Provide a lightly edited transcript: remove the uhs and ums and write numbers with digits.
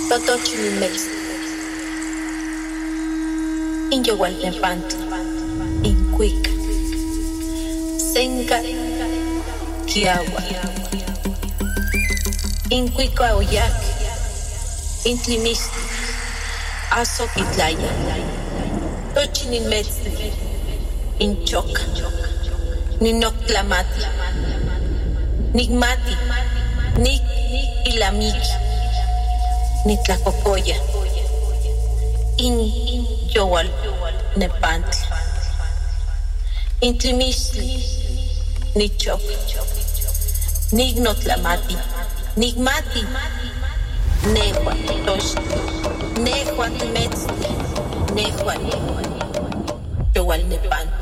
Totochilimex, Inyowalnepantli, Incuica, Senca, Kiawa, Incuica Oyac, Intlimistli, Azoquitlaya, Tochilimetzli, Inchoca, Ninoctlamati, Nigmati, Nik Ilamiki, Nitlacocoya, Yowal Nepantli, Intlimistli, Nichok, Nignotlamati, Nigmati, Nehua Tosh, Nehua Timetzli, Nehua Yowal Nepantli.